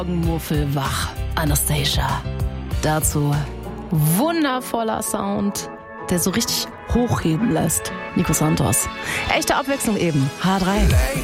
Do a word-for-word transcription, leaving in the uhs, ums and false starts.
Morgenmuffel wach, Anastasia. Dazu wundervoller Sound, der so richtig hochheben lässt. Nico Santos. Echte Abwechslung eben. H drei.